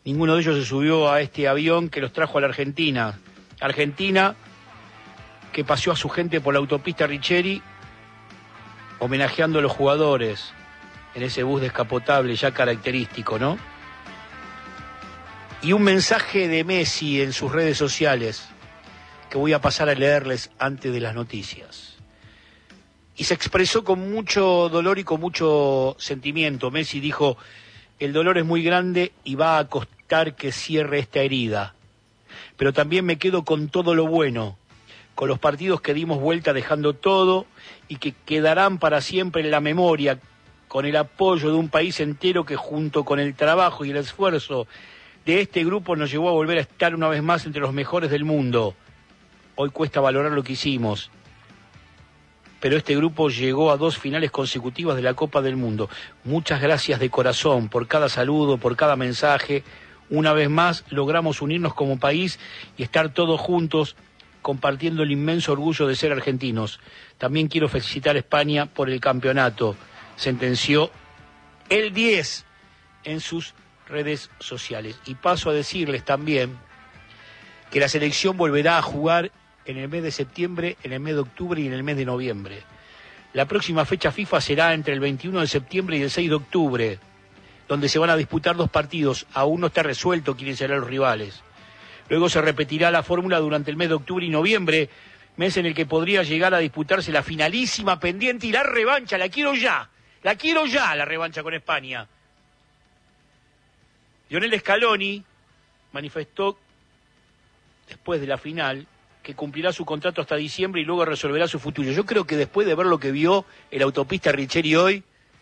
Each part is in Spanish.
Ninguno de ellos se subió a este avión que los trajo a la Argentina. Argentina que paseó a su gente por la autopista Richeri, homenajeando a los jugadores en ese bus descapotable ya característico, ¿no? Y un mensaje de Messi en sus redes sociales que voy a pasar a leerles antes de las noticias. Y se expresó con mucho dolor y con mucho sentimiento. Messi dijo: el dolor es muy grande y va a costar que cierre esta herida. Pero también me quedo con todo lo bueno, con los partidos que dimos vuelta dejando todo y que quedarán para siempre en la memoria, con el apoyo de un país entero que junto con el trabajo y el esfuerzo de este grupo nos llevó a volver a estar una vez más entre los mejores del mundo. Hoy cuesta valorar lo que hicimos, pero este grupo llegó a 2 finales consecutivas de la Copa del Mundo. Muchas gracias de corazón por cada saludo, por cada mensaje. Una vez más logramos unirnos como país y estar todos juntos compartiendo el inmenso orgullo de ser argentinos. También quiero felicitar a España por el campeonato, sentenció el 10 en sus redes sociales. Y paso a decirles también que la selección volverá a jugar en el mes de septiembre, en el mes de octubre y en el mes de noviembre. La próxima fecha FIFA será entre el 21 de septiembre y el 6 de octubre, donde se van a disputar 2 partidos. Aún no está resuelto quiénes serán los rivales. Luego se repetirá la fórmula durante el mes de octubre y noviembre, mes en el que podría llegar a disputarse la finalísima pendiente y la revancha. La quiero ya, la revancha con España. Lionel Scaloni manifestó después de la final que cumplirá su contrato hasta diciembre y luego resolverá su futuro. Yo creo que después de ver lo que vio en la autopista Richeri hoy,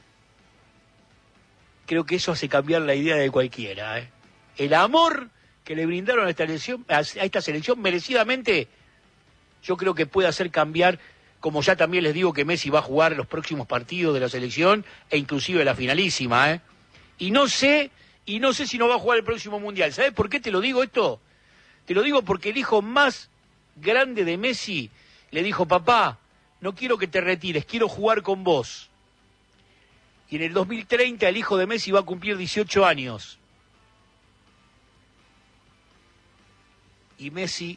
creo que eso hace cambiar la idea de cualquiera, ¿eh? El amor que le brindaron a esta selección merecidamente, yo creo que puede hacer cambiar, como ya también les digo que Messi va a jugar los próximos partidos de la selección e inclusive la finalísima, ¿eh? Y no sé si no va a jugar el próximo Mundial. ¿Sabes por qué te lo digo esto? Te lo digo porque el hijo más grande de Messi le dijo: papá, no quiero que te retires, quiero jugar con vos. Y en el 2030 el hijo de Messi va a cumplir 18 años. Y Messi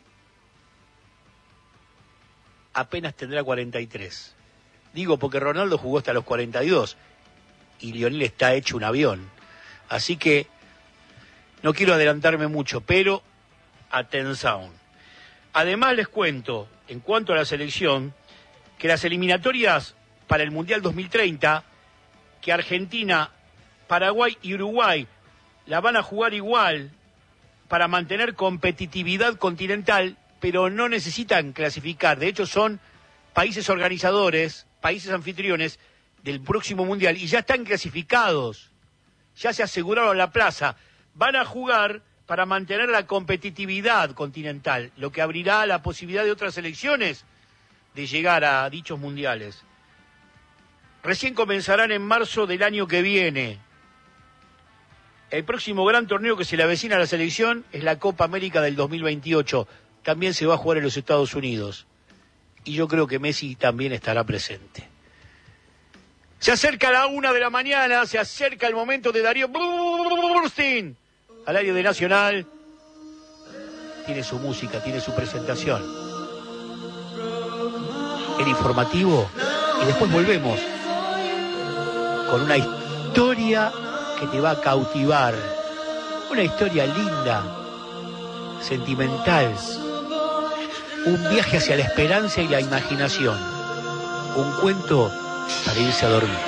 apenas tendrá 43. Digo porque Ronaldo jugó hasta los 42 y Lionel está hecho un avión. Así que no quiero adelantarme mucho, pero atención. Además les cuento, en cuanto a la selección, que las eliminatorias para el Mundial 2030, que Argentina, Paraguay y Uruguay la van a jugar igual para mantener competitividad continental, pero no necesitan clasificar. De hecho, son países organizadores, países anfitriones del próximo Mundial y ya están clasificados, ya se aseguraron la plaza. Van a jugar para mantener la competitividad continental, lo que abrirá la posibilidad de otras selecciones de llegar a dichos mundiales. Recién comenzarán en marzo del año que viene. El próximo gran torneo que se le avecina a la selección es la Copa América del 2028. También se va a jugar en los Estados Unidos. Y yo creo que Messi también estará presente. Se acerca la 1 de la mañana, se acerca el momento de Darío Burstein al aire de Nacional. Tiene su música, tiene su presentación. El informativo. Y después volvemos con una historia que te va a cautivar. Una historia linda, sentimental. Un viaje hacia la esperanza y la imaginación. Un cuento para irse a dormir.